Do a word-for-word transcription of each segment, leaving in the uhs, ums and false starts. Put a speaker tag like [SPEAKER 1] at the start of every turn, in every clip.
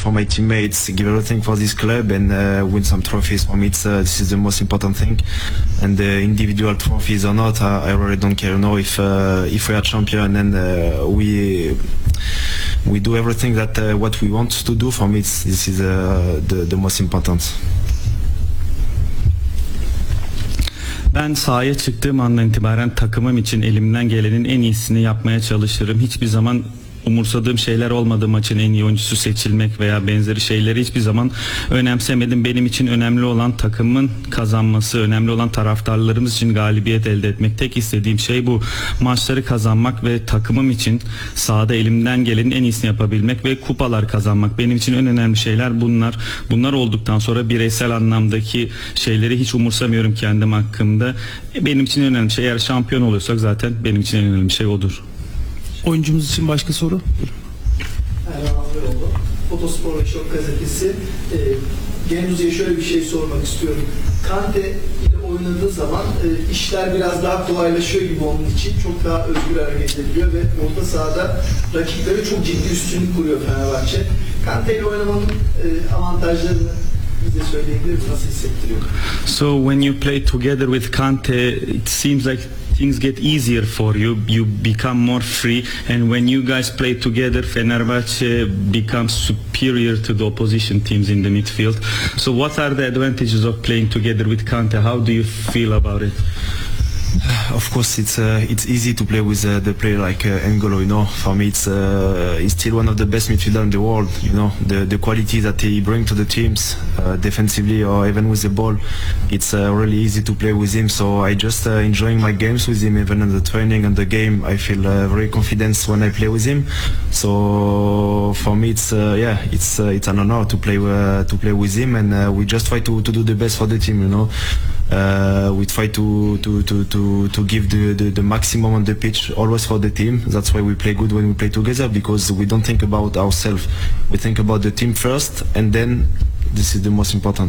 [SPEAKER 1] for my teammates, give everything for this club, and uh, win some trophies. For me, it's, uh, this is the most important thing. And the individual trophies or not, I, I really don't care. You know, if uh, if we are champion and uh, we we do everything that uh, what we want to do. For me, it's, this is uh, the the most important.
[SPEAKER 2] Ben sahaya çıktığım andan itibaren takımım için elimden gelenin en iyisini yapmaya çalışırım. Hiçbir zaman umursadığım şeyler olmadı, maçın en iyi oyuncusu seçilmek veya benzeri şeyleri hiçbir zaman önemsemedim. Benim için önemli olan takımın kazanması, önemli olan taraftarlarımız için galibiyet elde etmek. Tek istediğim şey bu. Maçları kazanmak ve takımım için sahada elimden gelenin en iyisini yapabilmek ve kupalar kazanmak. Benim için en önemli şeyler bunlar. Bunlar olduktan sonra bireysel anlamdaki şeyleri hiç umursamıyorum kendim hakkında. Benim için en önemli şey, eğer şampiyon oluyorsak zaten benim için en önemli şey odur.
[SPEAKER 3] Oyuncumuz için başka soru?
[SPEAKER 4] Erhan Anlıoğlu, Fotospor ve Şok Gazetesi. E, Genduz'ya şöyle bir şey sormak istiyorum. Kante ile oynadığı zaman e, işler biraz daha kolaylaşıyor gibi onun için. Çok daha özgür hareket ediyor ve orta sahada rakiplere çok ciddi üstünlük kuruyor Fenerbahçe. Kante ile oynamanın e, avantajlarını bize söyleyebilir misiniz? Nasıl hissettiriyor?
[SPEAKER 2] So when you play together with Kante, it seems like things get easier for you. You become more free, and when you guys play together, Fenerbahce becomes superior to the opposition teams in the midfield. So what are the advantages of playing together with Kante? How do you feel about it?
[SPEAKER 1] Of course, it's uh, it's easy to play with uh, the player like uh, N'Golo. You know, for me, it's uh, he's still one of the best midfielders in the world. You know, the the quality that he brings to the teams, uh, defensively or even with the ball, it's uh, really easy to play with him. So I just uh, enjoying my games with him, even in the training and the game. I feel uh, very confident when I play with him. So for me, it's uh, yeah, it's uh, it's an honor to play uh, to play with him, and uh, we just try to to do the best for the team. You know. Uh, we try to to to to, to give the, the the maximum on the pitch always for the team. That's why we play good when we play together, because we don't think about ourselves. We think about the team first, and then this is the most important.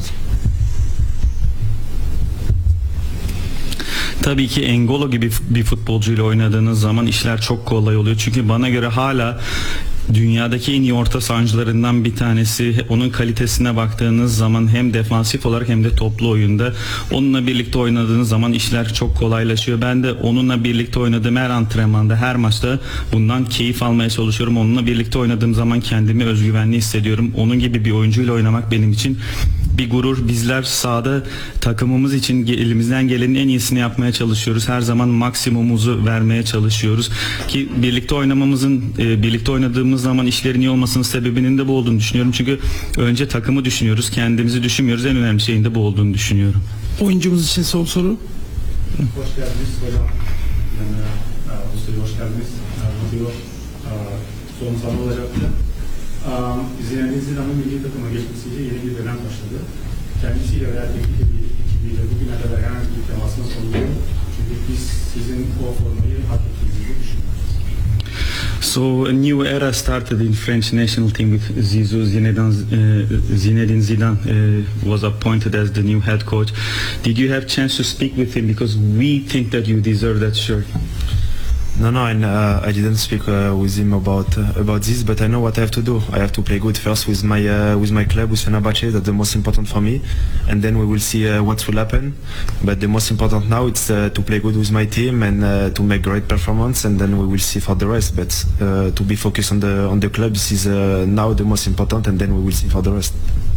[SPEAKER 2] Tabii ki N'Golo gibi bir futbolcuyla oynadığınız zaman işler çok kolay oluyor. Çünkü bana göre hala dünyadaki en iyi orta sahancılarından bir tanesi. Onun kalitesine baktığınız zaman hem defansif olarak hem de toplu oyunda onunla birlikte oynadığınız zaman işler çok kolaylaşıyor. Ben de onunla birlikte oynadığım her antrenmanda, her maçta bundan keyif almaya çalışıyorum. Onunla birlikte oynadığım zaman kendimi özgüvenli hissediyorum. Onun gibi bir oyuncuyla oynamak benim için bir gurur. Bizler sahada takımımız için elimizden gelenin en iyisini yapmaya çalışıyoruz. Her zaman maksimumumuzu vermeye çalışıyoruz. Ki birlikte oynamamızın, birlikte oynadığımız zaman işlerin iyi olmasının sebebinin de bu olduğunu düşünüyorum. Çünkü önce takımı düşünüyoruz, kendimizi düşünmüyoruz. En önemli şeyin de bu olduğunu düşünüyorum.
[SPEAKER 3] Oyuncumuz için son soru.
[SPEAKER 5] Hoş geldiniz hocam. Yani, hoş geldiniz. Motivo son soru olacaktı. Zinedine Zidane'ın milli takıma geçmesiyle yeni bir dönem başladı. Kendisiyle veya teknik ekibiyle bugüne kadar herhangi bir temasınız oluyor. Çünkü biz sizin o formayı hak ettiğinizi düşünüyoruz.
[SPEAKER 2] So a new era started in French national team with Zizou. Zinedine, uh, Zinedine Zidane uh, was appointed as the new head coach. Did you have chance to speak with him, because we think that you deserve that shirt?
[SPEAKER 1] No, no, and uh, I didn't speak uh, with him about uh, about this, but I know what I have to do. I have to play good first with my uh, with my club, with Fenerbahce. That's the most important for me, and then we will see uh, what will happen. But the most important now it's uh, to play good with my team and uh, to make great performance, and then we will see for the rest. But uh, to be focused on the on the club, this is uh, now the most important, and then we will see for the rest.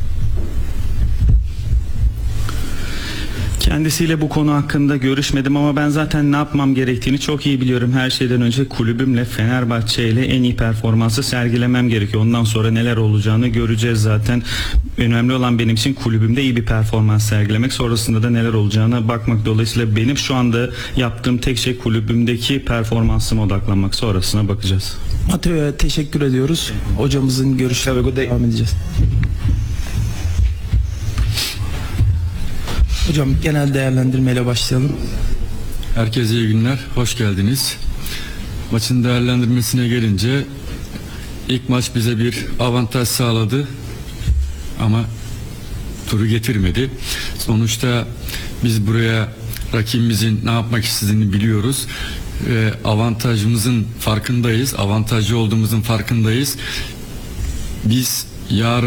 [SPEAKER 2] Kendisiyle bu konu hakkında görüşmedim ama ben zaten ne yapmam gerektiğini çok iyi biliyorum. Her şeyden önce kulübümle, Fenerbahçe ile en iyi performansı sergilemem gerekiyor. Ondan sonra neler olacağını göreceğiz zaten. Önemli olan benim için kulübümde iyi bir performans sergilemek. Sonrasında da neler olacağına bakmak. Dolayısıyla benim şu anda yaptığım tek şey kulübümdeki performansıma odaklanmak. Sonrasına bakacağız.
[SPEAKER 3] Mateo'ya teşekkür ediyoruz. Hocamızın görüşlerine devam edeceğiz. Hocam genel değerlendirmeyle başlayalım.
[SPEAKER 6] Herkese iyi günler, hoş geldiniz. Maçın değerlendirmesine gelince ilk maç bize bir avantaj sağladı ama turu getirmedi. Sonuçta biz buraya rakibimizin ne yapmak istediğini biliyoruz. Ee, avantajımızın farkındayız, avantajlı olduğumuzun farkındayız. Biz yarın